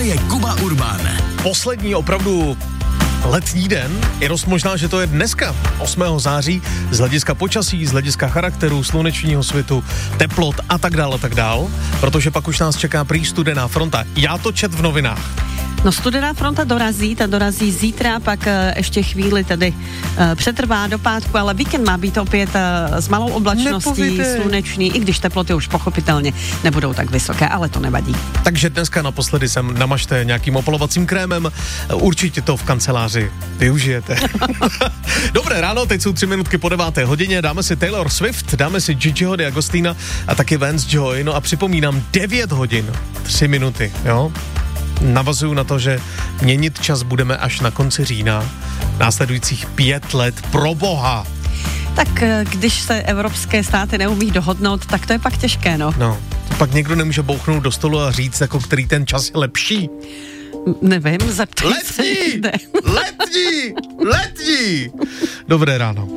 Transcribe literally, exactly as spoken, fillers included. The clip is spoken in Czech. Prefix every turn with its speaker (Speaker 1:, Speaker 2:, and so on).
Speaker 1: je Kuba Urbán.
Speaker 2: Poslední opravdu letní den, je dost možná, že to je dneska, osmého září, z hlediska počasí, z hlediska charakteru, slunečního svitu, teplot a tak dále, a tak dál, protože pak už nás čeká prý studená fronta. Já to čet v novinách.
Speaker 3: No studená fronta dorazí, ta dorazí zítra, pak uh, ještě chvíli tedy uh, přetrvá do pátku, ale víkend má být opět uh, s malou oblačností,
Speaker 2: Nepovídej.
Speaker 3: slunečný, i když teploty už pochopitelně nebudou tak vysoké, ale to nevadí.
Speaker 2: Takže dneska naposledy sem namažte nějakým opolovacím krémem, určitě to v kanceláři využijete. Dobré ráno, teď jsou tři minutky po deváté hodině, dáme si Taylor Swift, dáme si Gigiho D'Agostina a taky Vance Joy, no a připomínám devět hodin, tři minuty, jo? Navazuju na to, že měnit čas budeme až na konci října, následujících pět let, pro boha.
Speaker 3: Tak když se evropské státy neumí dohodnout, tak to je pak těžké, no.
Speaker 2: No, pak někdo nemůže bouchnout do stolu a říct, jako který ten čas je lepší.
Speaker 3: Nevím, zeptej se.
Speaker 2: Letní! Letní! Letní! Dobré ráno.